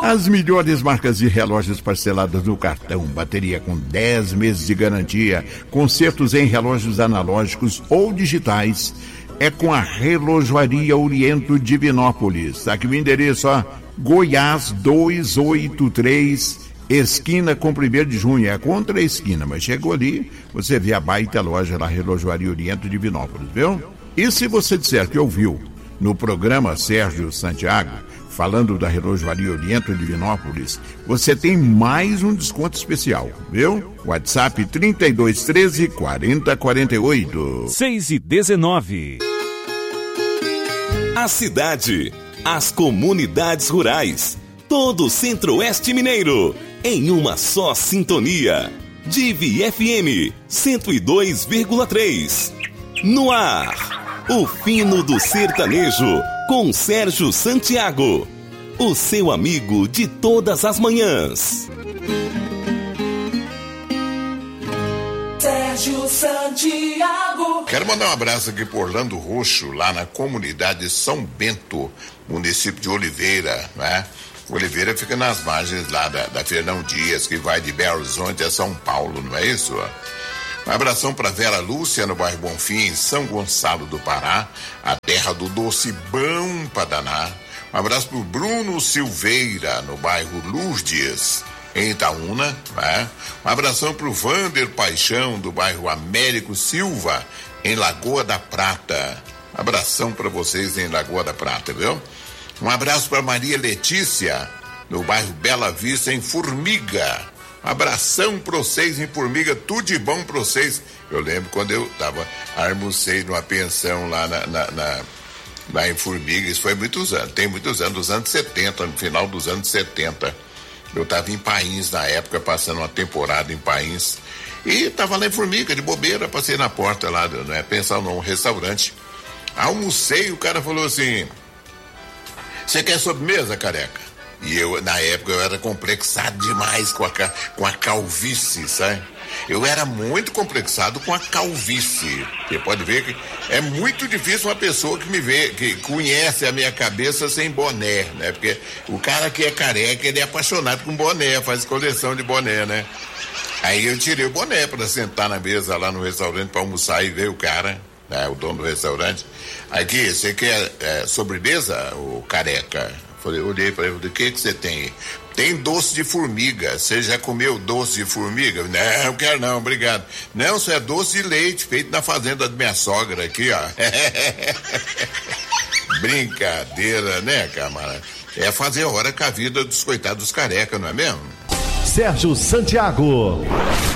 As melhores marcas de relógios parceladas no cartão, bateria com 10 meses de garantia, consertos em relógios analógicos ou digitais, é com a Relojoaria Oriento Divinópolis. Tá aqui o endereço, ó, Goiás 283, esquina com 1º de junho, é contra a esquina, mas chegou ali, você vê a baita loja da Relojoaria Oriento Divinópolis, viu? E se você disser que ouviu no programa Sérgio Santiago, falando da Relojoaria Oriento Divinópolis, você tem mais um desconto especial, viu? WhatsApp 3213 4048. 6:19. A cidade, as comunidades rurais, todo o Centro-Oeste Mineiro, em uma só sintonia. Divi FM 102,3. No ar, o fino do sertanejo, com Sérgio Santiago, o seu amigo de todas as manhãs. Sérgio Santiago. Quero mandar um abraço aqui por Orlando Roxo, lá na comunidade São Bento, município de Oliveira, né? Oliveira fica nas margens lá da Fernão Dias, que vai de Belo Horizonte a São Paulo, não é isso? Um abração para Vera Lúcia, no bairro Bonfim, em São Gonçalo do Pará, a terra do doce bom para danar. Um abraço para o Bruno Silveira, no bairro Lourdes, em Itaúna, né? Um abração para o Vander Paixão, do bairro Américo Silva, em Lagoa da Prata. Abração para vocês em Lagoa da Prata, viu? Um abraço para Maria Letícia, no bairro Bela Vista, em Formiga. Um abração para vocês em Formiga, tudo de bom para vocês. Eu lembro quando eu almocei numa pensão lá lá em Formiga, isso foi muitos anos, tem muitos anos, dos anos 70, no final dos anos 70. Eu estava em Pains na época, passando uma temporada em Pains. E estava lá em Formiga, de bobeira, passei na porta lá, não é pensão, num restaurante. Almocei, o cara falou assim: você quer sobremesa, careca? E eu, na época, eu era complexado demais com a calvície, sabe? Eu era muito complexado com a calvície. Você pode ver que é muito difícil uma pessoa que me vê, que conhece a minha cabeça sem boné, né? Porque o cara que é careca, ele é apaixonado com boné, faz coleção de boné, né? Aí eu tirei o boné para sentar na mesa lá no restaurante para almoçar e ver o cara, né? O dono do restaurante. Aqui, você quer sobremesa, o careca? Falei, olhei para ele, o que você tem? Tem doce de formiga. Você já comeu doce de formiga? Não, quero não, obrigado. Não, isso é doce de leite, feito na fazenda da minha sogra aqui, ó. Brincadeira, né, camarada? É fazer hora com a vida dos coitados careca, não é mesmo? Sérgio Santiago.